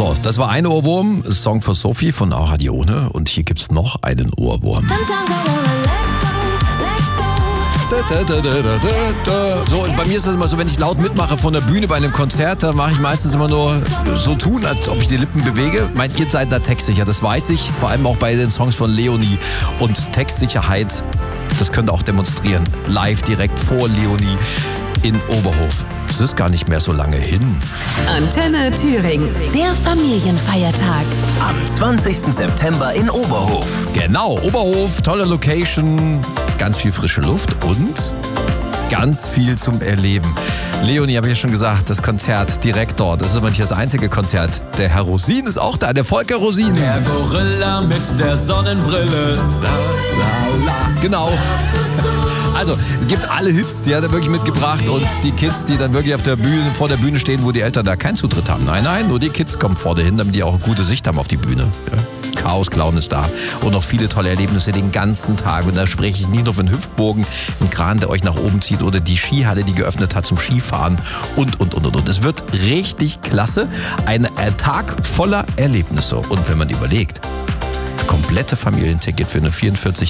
So, das war ein Ohrwurm, Song für Sophie von Aradione. Und hier gibt's noch einen Ohrwurm. So, bei mir ist das immer so, wenn ich laut mitmache von der Bühne bei einem Konzert, dann mache ich meistens immer nur so tun, als ob ich die Lippen bewege. Meint, ihr seid da textsicher, das weiß ich. Vor allem auch bei den Songs von Leonie. Und Textsicherheit, das könnt ihr auch demonstrieren. Live direkt vor Leonie in Oberhof. Es ist gar nicht mehr so lange hin. Antenne Thüringen, der Familienfeiertag. Am 20. September in Oberhof. Genau, Oberhof, tolle Location, ganz viel frische Luft und ganz viel zum Erleben. Leonie, habe ich ja schon gesagt, das Konzert direkt dort. Das ist aber nicht das einzige Konzert. Der Herr Rosin ist auch da, der Volker Rosin. Der Gorilla mit der Sonnenbrille. Genau. Also, es gibt alle Hits, die hat er wirklich mitgebracht und die Kids, die dann wirklich auf der Bühne, vor der Bühne stehen, wo die Eltern da keinen Zutritt haben. Nein, nur die Kids kommen vorne hin, damit die auch eine gute Sicht haben auf die Bühne. Ja. Chaos Clown ist da und noch viele tolle Erlebnisse den ganzen Tag. Und da spreche ich nicht nur von Hüpfbogen, einen Kran, der euch nach oben zieht oder die Skihalle, die geöffnet hat zum Skifahren und. Es wird richtig klasse. Ein Tag voller Erlebnisse. Und wenn man überlegt, komplette Familienticket für eine 44